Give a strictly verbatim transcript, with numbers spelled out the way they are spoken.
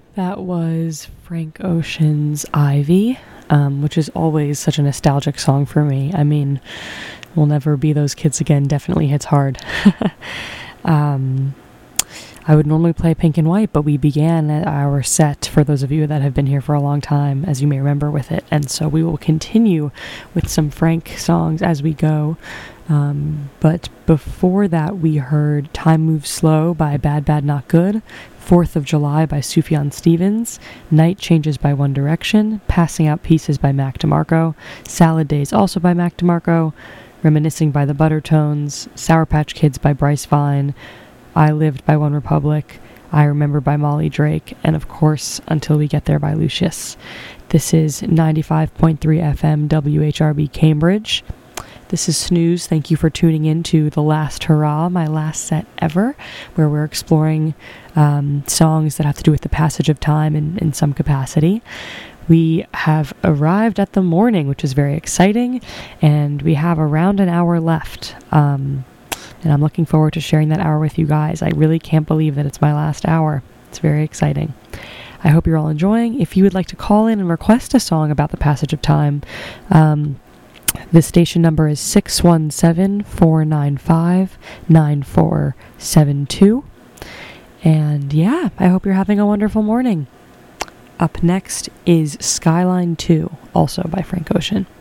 That was Frank Ocean's Ivy, um, which is always such a nostalgic song for me. I mean, We'll Never Be Those Kids Again definitely hits hard. um, I would normally play Pink and White, but we began our set, for those of you that have been here for a long time, as you may remember, with it. And so we will continue with some Frank songs as we go. Um, but before that, we heard Time Moves Slow by Bad Bad Not Good, fourth of July by Sufjan Stevens, Night Changes by One Direction, Passing Out Pieces by Mac DeMarco, Salad Days also by Mac DeMarco, Reminiscing by the Buttertones, Sour Patch Kids by Bryce Vine, I Lived by One Republic, I Remember by Molly Drake, and of course, Until We Get There by Lucius. This is ninety-five point three F M W H R B Cambridge. This is Snooze. Thank you for tuning in to The Last Hurrah, my last set ever, where we're exploring um, songs that have to do with the passage of time in, in some capacity. We have arrived at the morning, which is very exciting, and we have around an hour left. Um, and I'm looking forward to sharing that hour with you guys. I really can't believe that it's my last hour. It's very exciting. I hope you're all enjoying. If you would like to call in and request a song about the passage of time, um, the station number is six one seven, four nine five, nine four seven two. And yeah, I hope you're having a wonderful morning. Up next is Skyline two, also by Frank Ocean.